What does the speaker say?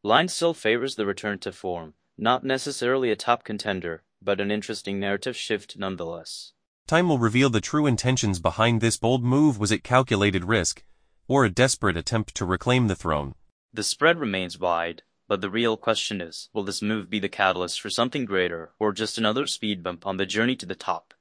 Line still favors the return to form, not necessarily a top contender, but an interesting narrative shift nonetheless. Time will reveal the true intentions behind this bold move. Was it calculated risk, or a desperate attempt to reclaim the throne? The spread remains wide, but the real question is, will this move be the catalyst for something greater, or just another speed bump on the journey to the top?